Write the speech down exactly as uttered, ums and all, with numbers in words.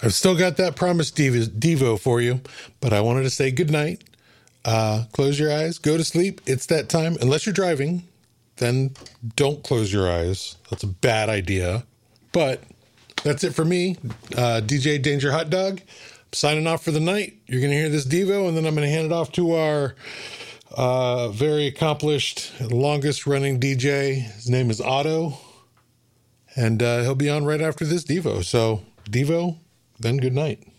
I've still got that promised Devo, Devo for you, but I wanted to say good night. Uh, close your eyes, go to sleep. It's that time. Unless you're driving, then don't close your eyes. That's a bad idea. But that's it for me. Uh, D J Danger Hot Dog. I'm signing off for the night. You're going to hear this Devo, and then I'm going to hand it off to our uh, very accomplished, longest running D J. His name is Otto. And uh, he'll be on right after this Devo. So, Devo, then good night.